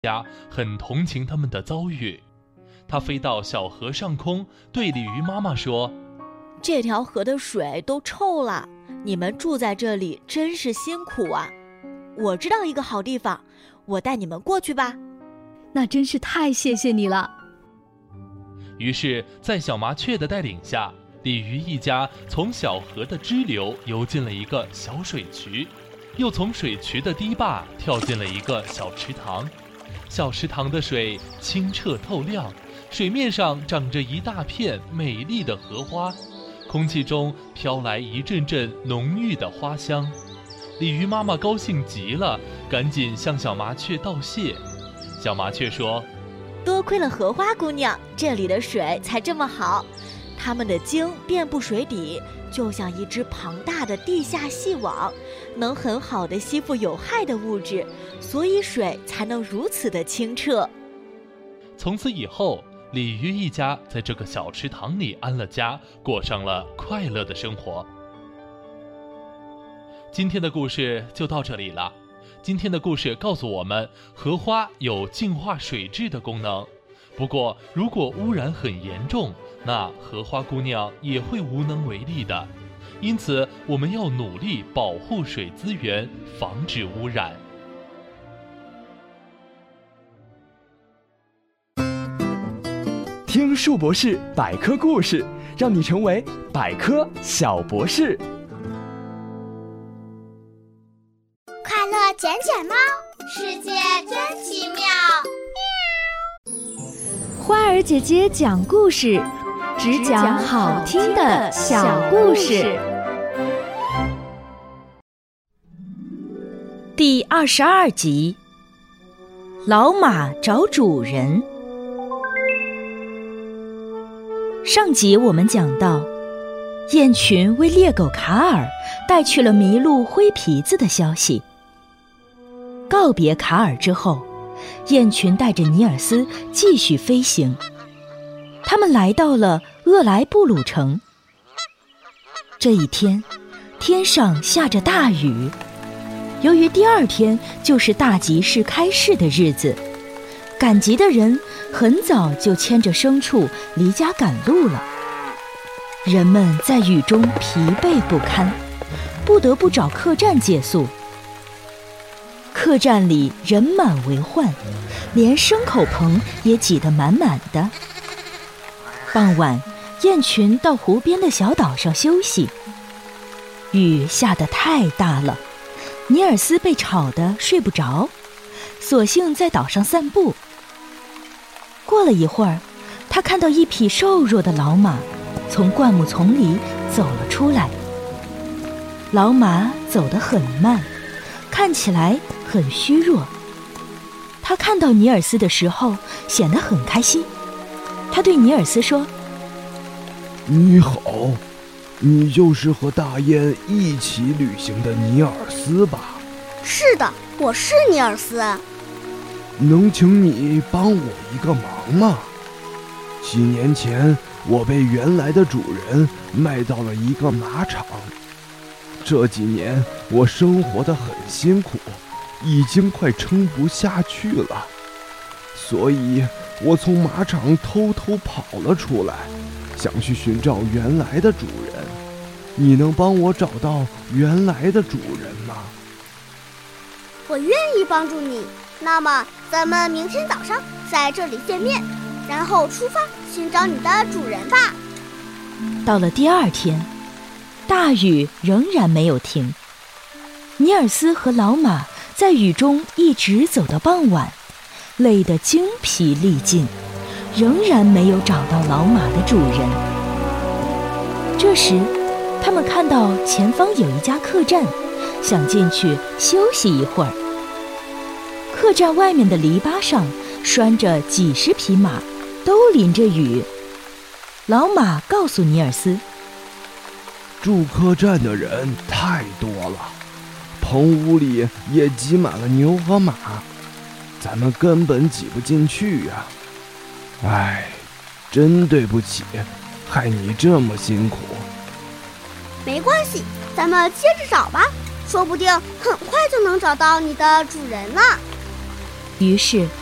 家很同情他们的遭遇。他飞到小河上空，对鲤鱼妈妈说： 这条河的水都臭了，你们住在这里真是辛苦啊。我知道一个好地方，我带你们过去吧。 那真是太谢谢你了。 于是在小麻雀的带领下，鲤鱼一家从小河的支流游进了一个小水渠，又从水渠的堤坝跳进了一个小池塘。小池塘的水清澈透亮，水面上长着一大片美丽的荷花，空气中飘来一阵阵浓郁的花香。鲤鱼妈妈高兴极了，赶紧向小麻雀道谢。小麻雀说： 多亏了荷花姑娘，这里的水才这么好，它们的茎遍布水底，就像一只庞大的地下细网，能很好地吸附有害的物质，所以水才能如此的清澈。 从此以后，鲤鱼一家在这个小池塘里安了家，过上了快乐的生活。今天的故事就到这里了。今天的故事告诉我们，荷花有净化水质的功能。不过，如果污染很严重，那荷花姑娘也会无能为力的。因此，我们要努力保护水资源，防止污染。 听树博士百科故事，让你成为百科小博士。 快乐捡捡猫，世界真奇妙。 花儿姐姐讲故事，只讲好听的小故事。 第22集，老马找主人。上集我们讲到，雁群为猎狗卡尔带去了麋鹿灰皮子的消息。告别卡尔之后，雁群带着尼尔斯继续飞行。他们来到了厄莱布鲁城。这一天，天上下着大雨。由于第二天就是大集市开市的日子，赶集的人很早就牵着牲畜离家赶路了。人们在雨中疲惫不堪，不得不找客栈借宿。客栈里人满为患，连牲口棚也挤得满满的。傍晚，雁群到湖边的小岛上休息。雨下得太大了，尼尔斯被吵得睡不着，索性在岛上散步。过了一会儿，他看到一匹瘦弱的老马从灌木丛里走了出来。老马走得很慢，看起来很虚弱。他看到尼尔斯的时候显得很开心。他对尼尔斯说： 你好，你就是和大雁一起旅行的尼尔斯吧？ 是的，我是尼尔斯。 能请你帮我一个忙吗？几年前，我被原来的主人卖到了一个马场。这几年，我生活得很辛苦，已经快撑不下去了，所以我从马场偷偷跑了出来，想去寻找原来的主人。你能帮我找到原来的主人吗？ 我愿意帮助你。那么咱们明天早上在这里见面，然后出发寻找你的主人吧。 到了第二天，大雨仍然没有停。尼尔斯和老马在雨中一直走到傍晚，累得精疲力尽，仍然没有找到老马的主人。这时，他们看到前方有一家客栈，想进去休息一会儿。客栈外面的篱笆上拴着几十匹马，都淋着雨。老马告诉尼尔斯： 住客栈的人太多了，棚屋里也挤满了牛和马，咱们根本挤不进去呀。唉，真对不起，害你这么辛苦。 没关系，咱们接着找吧，说不定很快就能找到你的主人了。 于是